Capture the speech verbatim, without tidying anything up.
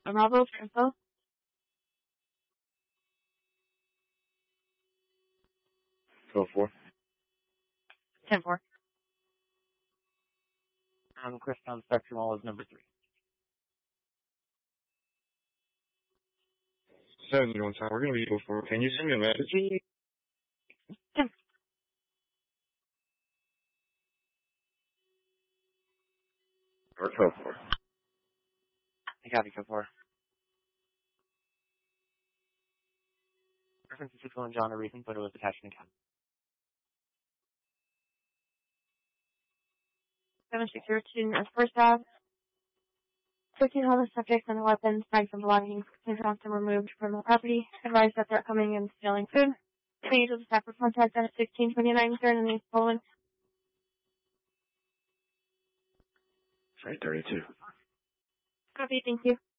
Bravo for info. twelve four. ten four. Um, Chris on Spectrum All is number three. seven zero one time. We're going to be Eagle four. Can you send me a message? ten. Or twelve four. I copy, twelve four. Reference to Cisco and John, a recent photo was attached in account. seven six zero two North First Ave. Searching all the subjects and weapons, bags and belongings, contained and removed from the property. Advised that they're coming and stealing food. Please with the staff for contact at sixteen twenty-nine third and East Poland. Right, thirty-two. Copy, thank you.